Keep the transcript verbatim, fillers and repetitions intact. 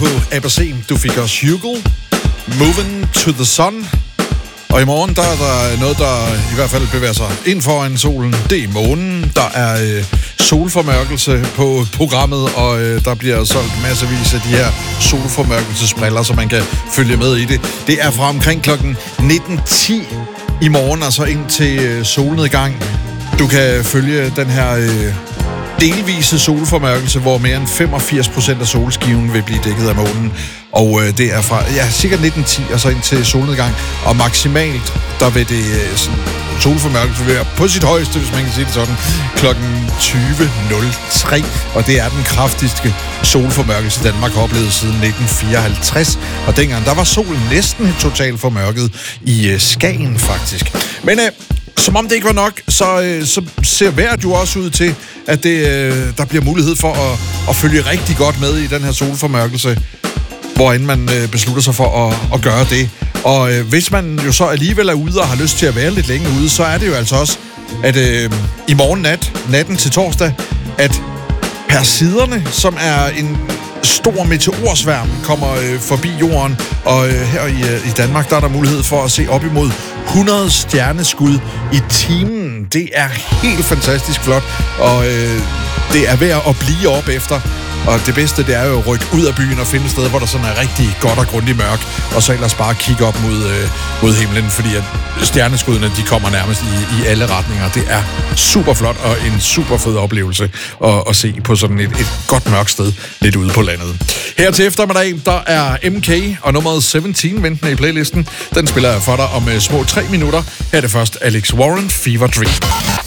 på A B C. Du fik også Hugo, Moving to the Sun. Og i morgen, der er der noget, der i hvert fald bevæger sig ind foran solen. Det er månen. Der er øh, solformørkelse på programmet, og øh, der bliver solgt masservis af de her solformørkelsesbriller, så man kan følge med i det. Det er fra omkring klokken nitten ti i morgen, altså ind til øh, solnedgang. Du kan følge den her øh, delvise solformørkelse, hvor mere end femogfirs procent af solskiven vil blive dækket af månen. Og øh, det er fra ja, cirka nitten ti og så ind til solnedgang. Og maksimalt, der vil det øh, sådan, solformørkelse være på sit højeste, hvis man kan sige det sådan, klokken tyve nul tre. Og det er den kraftigste solformørkelse, Danmark har oplevet siden nitten fireoghalvtreds. Og dengang, der var solen næsten totalt formørket i øh, Skagen, faktisk. Men øh, som om det ikke var nok, så, øh, så ser vejret jo også ud til, at det, øh, der bliver mulighed for at, at følge rigtig godt med i den her solformørkelse, hvorend man øh, beslutter sig for at, at gøre det. Og øh, hvis man jo så alligevel er ude og har lyst til at være lidt længe ude, så er det jo altså også, at øh, i morgen nat, natten til torsdag, at Perseiderne, som er en stor meteorsværm, kommer øh, forbi jorden, og øh, her i, øh, i Danmark, der er der mulighed for at se op imod hundrede stjerneskud i timen. Det er helt fantastisk flot, og øh, det er værd at blive op efter. Og det bedste, det er jo at rykke ud af byen og finde et sted, hvor der sådan er rigtig godt og grundigt mørk, og så ellers bare kigge op mod, øh, mod himlen, fordi at stjerneskuddene, de kommer nærmest i, i alle retninger. Det er super flot og en super fed oplevelse at, at se på sådan et, et godt mørkt sted lidt ude på landet. Her til eftermiddag, der er M K og nummeret sytten ventende i playlisten. Den spiller jeg for dig om uh, små tre minutter. Her er det først Alex Warren, Fever Dream.